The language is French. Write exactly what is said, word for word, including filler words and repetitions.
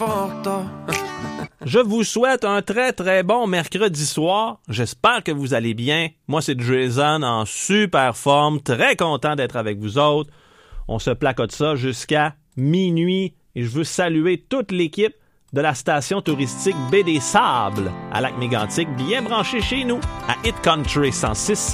Je vous souhaite un très très bon mercredi soir. J'espère que vous allez bien. Moi, c'est Jason en super forme. Très content d'être avec vous autres. On se placote ça jusqu'à minuit. Et je veux saluer toute l'équipe de la station touristique Baie des Sables à Lac-Mégantic, bien branchée chez nous à Hit Country cent six.